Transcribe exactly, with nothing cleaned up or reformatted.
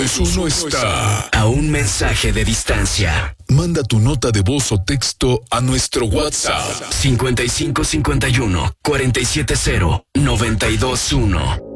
Eso no está a un mensaje de distancia. Manda tu nota de voz o texto a nuestro WhatsApp cincuenta y cinco cincuenta y uno cuarenta y siete cero noventa y dos uno.